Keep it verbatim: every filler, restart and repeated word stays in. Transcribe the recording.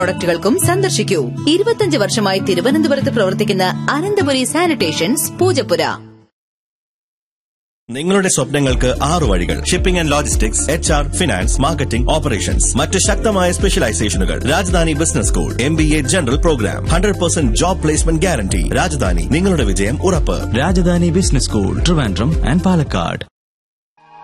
പ്രൊഡക്റ്റുകൾക്കും സന്ദർശിക്കൂ. ഇരുപത്തിയഞ്ച് വർഷമായി തിരുവനന്തപുരത്ത് പ്രവർത്തിക്കുന്ന അനന്തപുരി സാനിറ്റേഷൻസ് പൂജപ്പുര. നിങ്ങളുടെ സ്വപ്നങ്ങൾക്ക് ആറു വഴികൾ. Shipping and logistics, H R, finance, marketing, operations. മറ്റ് ശക്തമായ സ്പെഷ്യലൈസേഷനുകൾ. Rajdhani business school, M B A general programme, hundred percent job placement guarantee. Rajdhani, നിങ്ങളുടെ വിജയം ഉറപ്പ്. Rajdhani business school, Trivandrum and Palakkad.